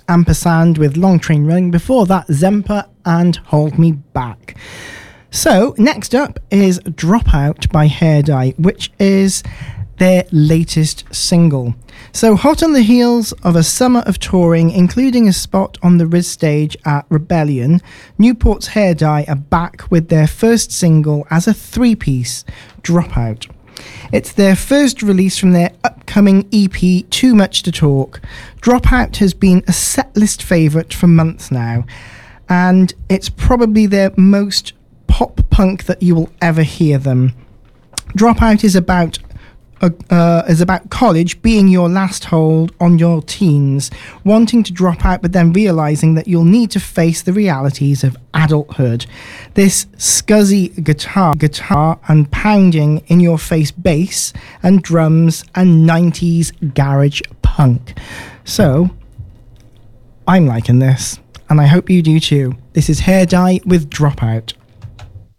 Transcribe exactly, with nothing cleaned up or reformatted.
Ampersand with Long Train Running. Before that, Zemper and Hold Me Back. So, next up is Dropout by Hair Dye, which is their latest single. So, hot on the heels of a summer of touring, including a spot on the Riz stage at Rebellion, Newport's Hair Dye are back with their first single as a three-piece, Dropout. It's their first release from their upcoming E P, Too Much to Talk. Dropout has been a setlist favourite for months now, and it's probably their most pop-punk that you will ever hear them. Dropout is about Uh, uh, is about college being your last hold on your teens, wanting to drop out but then realising that you'll need to face the realities of adulthood. This scuzzy guitar, guitar and pounding in your face bass and drums and nineties garage punk. So, I'm liking this, and I hope you do too. This is Hair Dye with Dropout.